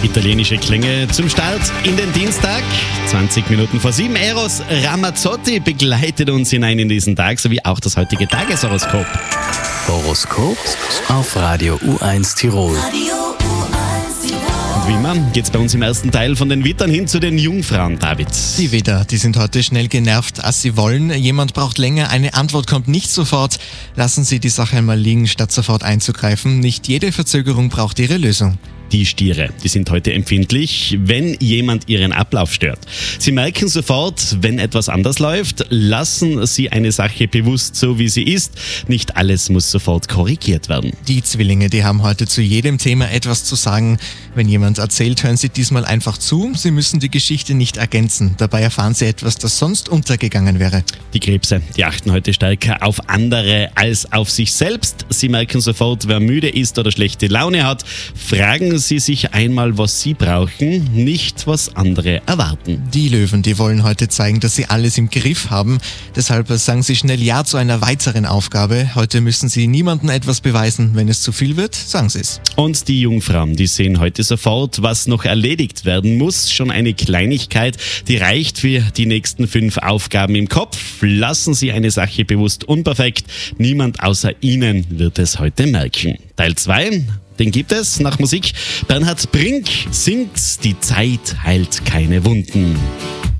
Italienische Klänge zum Start in den Dienstag. 20 Minuten vor 7. Eros Ramazzotti begleitet uns hinein in diesen Tag, sowie auch das heutige Tageshoroskop. Horoskop auf Radio U1 Tirol. Und wie immer geht's bei uns im ersten Teil von den Wittern hin zu den Jungfrauen, David. Die Widder, die sind heute schnell genervt, als sie wollen. Jemand braucht länger, eine Antwort kommt nicht sofort. Lassen Sie die Sache einmal liegen, statt sofort einzugreifen. Nicht jede Verzögerung braucht ihre Lösung. Die Stiere, die sind heute empfindlich, wenn jemand ihren Ablauf stört. Sie merken sofort, wenn etwas anders läuft. Lassen Sie eine Sache bewusst so, wie sie ist. Nicht alles muss sofort korrigiert werden. Die Zwillinge, die haben heute zu jedem Thema etwas zu sagen. Wenn jemand erzählt, hören Sie diesmal einfach zu. Sie müssen die Geschichte nicht ergänzen. Dabei erfahren Sie etwas, das sonst untergegangen wäre. Die Krebse, die achten heute stärker auf andere als auf sich selbst. Sie merken sofort, wer müde ist oder schlechte Laune hat. Fragen Sie sich einmal, was Sie brauchen, nicht was andere erwarten. Die Löwen, die wollen heute zeigen, dass sie alles im Griff haben. Deshalb sagen Sie schnell Ja zu einer weiteren Aufgabe. Heute müssen Sie niemandem etwas beweisen. Wenn es zu viel wird, sagen Sie es. Und die Jungfrauen, die sehen heute sofort, was noch erledigt werden muss. Schon eine Kleinigkeit, die reicht für die nächsten 5 Aufgaben im Kopf. Lassen Sie eine Sache bewusst unperfekt. Niemand außer Ihnen wird es heute merken. Teil 2. Den gibt es nach Musik. Bernhard Brink singt, die Zeit heilt keine Wunden.